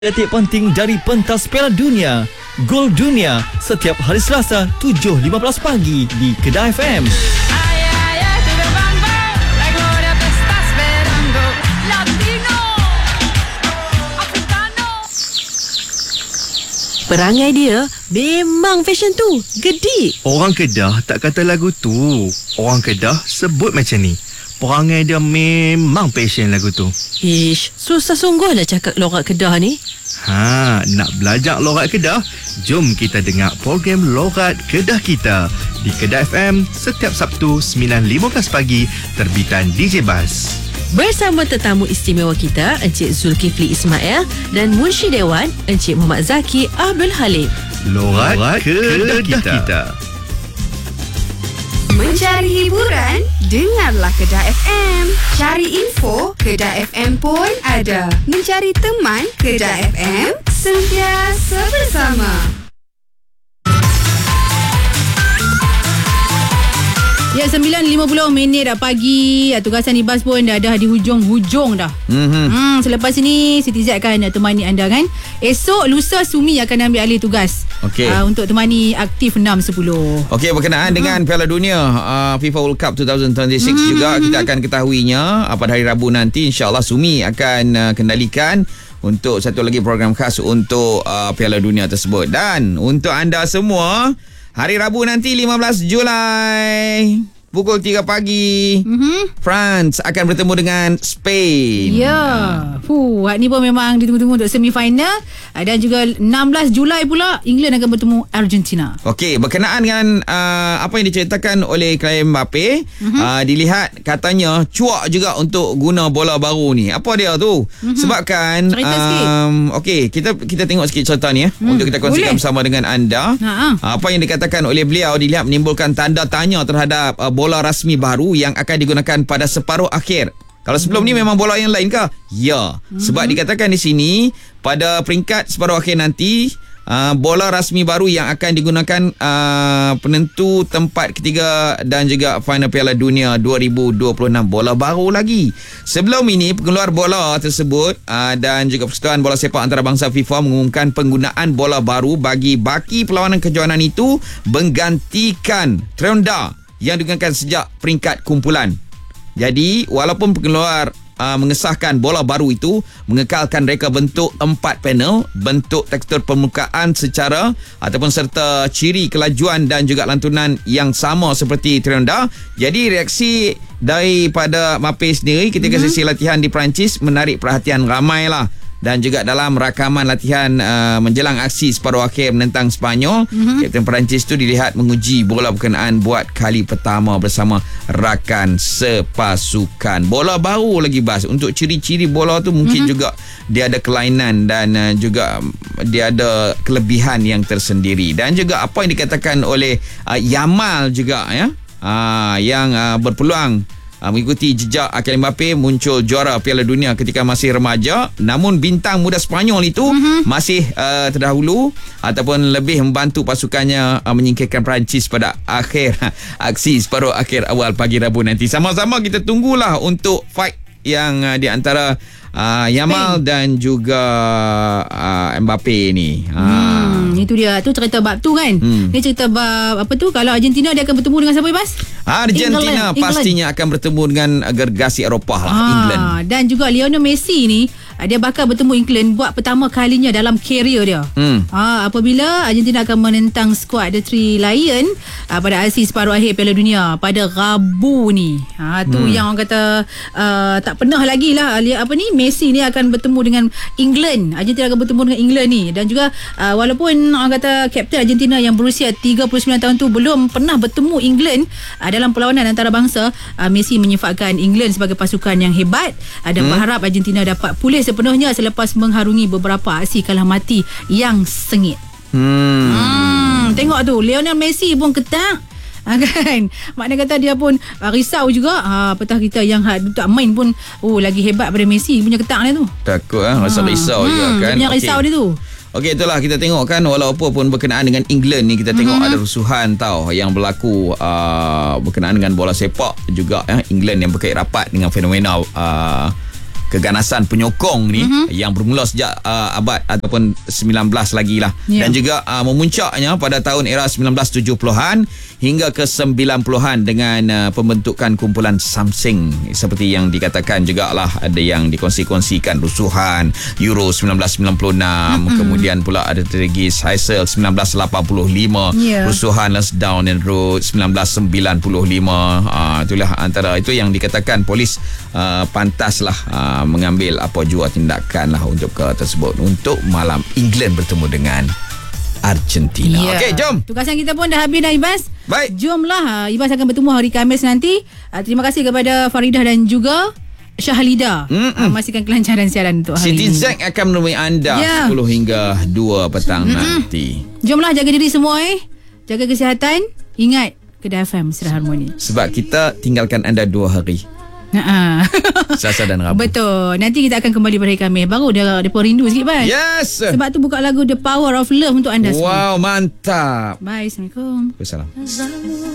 Detik penting dari pentas Piala Dunia. Gol Dunia setiap hari Selasa 7.15 pagi di Kedah FM. Perangai dia memang fashion tu. Gedik. Orang Kedah tak kata lagu tu. Orang Kedah sebut macam ni. Perangai dia memang passion lagu tu. Ish, susah sungguh lah cakap lorat Kedah ni. Nak belajar lorat Kedah? Jom kita dengar program Lorat Kedah Kita di Kedah FM setiap Sabtu 9.15 pagi terbitan DJ Bas. Bersama tetamu istimewa kita, Encik Zulkifli Ismail dan Munshi Dewan, Encik Muhammad Zaki Abdul Halim. Lorat Kedah Kita. Mencari hiburan? Dengarlah Kedah FM. Cari info? Kedah FM pun ada. Mencari teman? Kedah FM sentiasa bersama. Ya, 9.50 dah pagi. Tugasan Ibas pun dah di hujung-hujung dah. Selepas ini Siti Z akan temani anda kan. Esok lusa Sumi akan ambil alih tugas. Okey. Untuk temani aktif 6.10. Okey, berkenaan dengan Piala Dunia FIFA World Cup 2026 juga kita akan ketahuinya pada hari Rabu nanti. InsyaAllah Sumi akan kendalikan untuk satu lagi program khas untuk Piala Dunia tersebut. Dan untuk anda semua, hari Rabu nanti 15 Julai pukul 3 pagi France akan bertemu dengan Spain. Ya. Ni pun memang ditunggu-tunggu untuk semifinal. Dan juga 16 Julai pula England akan bertemu Argentina. Okey, berkenaan dengan apa yang diceritakan oleh Kylian Mbappe, dilihat katanya cuak juga untuk guna bola baru ni. Apa dia tu? Sebabkan cerita sikit. okey, kita tengok sikit cerita ni untuk kita kongsikan bersama dengan anda. Apa yang dikatakan oleh beliau dilihat menimbulkan tanda tanya terhadap bola rasmi baru yang akan digunakan pada separuh akhir. Kalau sebelum ni memang bola yang lain ke? Ya. Sebab dikatakan di sini pada peringkat separuh akhir nanti bola rasmi baru yang akan digunakan penentu tempat ketiga dan juga final Piala Dunia 2026. Bola baru lagi. Sebelum ini pengeluar bola tersebut dan juga Persatuan Bola Sepak Antarabangsa FIFA mengumumkan penggunaan bola baru bagi baki perlawanan kejohanan itu menggantikan Trianda yang digunakan sejak peringkat kumpulan. Jadi walaupun pengeluar mengesahkan bola baru itu mengekalkan reka bentuk 4 panel, bentuk tekstur permukaan secara ataupun serta ciri kelajuan dan juga lantunan yang sama seperti Trianda. Jadi reaksi daripada Mbappe sendiri ketika sesi latihan di Perancis menarik perhatian ramai lah. Dan juga dalam rakaman latihan menjelang aksi separuh akhir menentang Sepanyol, Kapten Perancis tu dilihat menguji bola berkenaan buat kali pertama bersama rakan sepasukan. Bola baru lagi Bas. Untuk ciri-ciri bola tu mungkin juga dia ada kelainan dan juga dia ada kelebihan yang tersendiri. Dan juga apa yang dikatakan oleh Yamal juga yang berpeluang mengikuti jejak Kylian Mbappe, muncul juara Piala Dunia ketika masih remaja, namun bintang muda Sepanyol itu masih terdahulu ataupun lebih membantu pasukannya menyingkirkan Perancis pada akhir aksi separuh akhir awal pagi Rabu nanti. Sama-sama kita tunggulah untuk fight yang di antara Yamal dan juga Mbappe ni. Itu dia. Tu cerita bab tu kan. Dia cerita bab apa tu, kalau Argentina dia akan bertemu dengan siapa Bas? Argentina pastinya akan bertemu dengan gergasi Eropah lah, England. Dan juga Lionel Messi ni dia bakal bertemu England buat pertama kalinya dalam karier dia. Apabila Argentina akan menentang skuad The Three Lion pada aksi separuh akhir Piala Dunia pada Rabu ni. Tu yang orang kata tak pernah lagi lah Messi ni akan bertemu dengan England. Argentina akan bertemu dengan England ni. Dan juga walaupun orang kata Kapten Argentina yang berusia 39 tahun tu belum pernah bertemu England dalam perlawanan antarabangsa, Messi menyifatkan England sebagai pasukan yang hebat dan berharap Argentina dapat pulih sepenuhnya selepas mengharungi beberapa aksi kalah mati yang sengit. Tengok tu, Lionel Messi pun ketak kan. Maknanya kata dia pun risau juga. Petah kita yang tak main pun lagi hebat pada Messi punya ketak dia tu. Takut rasa risau juga kan. Dia punya risau dia tu. Okey, itulah kita tengok kan, walaupun pun berkenaan dengan England ni kita tengok ada rusuhan yang berlaku berkenaan dengan bola sepak juga England yang berkait rapat dengan fenomena keganasan penyokong ni yang bermula sejak abad ataupun 19 lagi lah. Dan juga memuncaknya pada tahun era 1970-an hingga ke 90-an dengan pembentukan kumpulan Samsing seperti yang dikatakan jugalah ada yang dikongsi-kongsikan rusuhan Euro 1996, kemudian pula ada Tragis Heysel 1985, rusuhan Let's Down and Road 1995. Itulah antara itu yang dikatakan polis pantaslah mengambil apa jua tindakan lah untuk tersebut untuk malam England bertemu dengan Argentina. Okey, jom. Tugasan kita pun dah habis dah, Ibas. Baik. Jomlah. Ibas akan bertemu hari Khamis nanti. Terima kasih kepada Faridah dan juga Syahalida. Memastikan kelancaran siaran untuk hari Siti ini. Zack akan menemui anda 10 hingga 2 petang nanti. Jomlah, jaga diri semua jaga kesihatan. Ingat, Kedah FM Sira Harmoni. Sebab kita tinggalkan anda 2 hari. Selasa dan Rabu. Betul. Nanti kita akan kembali pada hari Khamis. Baru mereka rindu sikit, Bas. Yes. Sebab tu buka lagu The Power of Love untuk anda semua. Wow, mantap. Bye. Assalamualaikum. Wassalam.